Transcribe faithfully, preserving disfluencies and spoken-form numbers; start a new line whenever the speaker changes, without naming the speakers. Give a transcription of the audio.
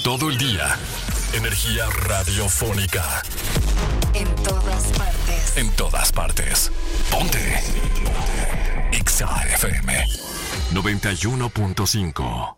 todo el día. Energía radiofónica.
En todas partes.
En todas partes. Ponte. Ponte. X A F M noventa y uno punto cinco.